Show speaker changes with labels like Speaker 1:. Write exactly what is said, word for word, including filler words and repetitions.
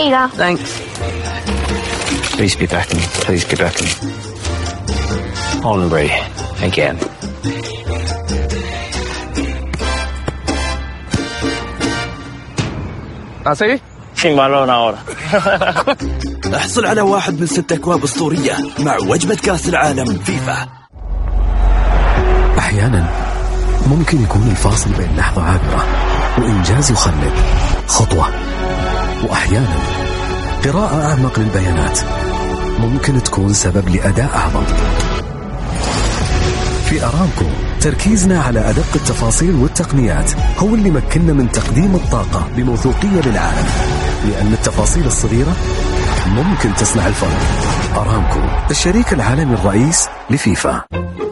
Speaker 1: you go.
Speaker 2: Thanks. Please be back in. Please be back in. Hungry again.
Speaker 3: ¿Así?
Speaker 4: Sin balón ahora.
Speaker 5: احصل على واحد من ست أكواب أسطورية مع وجبة كأس العالم فيفا.
Speaker 6: أحيانا ممكن يكون الفاصل بين لحظة عابرة وإنجاز يخلد خطوة، وأحيانا قراءة أعمق للبيانات ممكن تكون سبب لأداء أعظم. في أرامكو تركيزنا على أدق التفاصيل والتقنيات هو اللي مكننا من تقديم الطاقة بموثوقية للعالم، لأن التفاصيل الصغيرة ممكن تصنع الفرق. أرامكو، الشريك العالمي الرئيس لفيفا.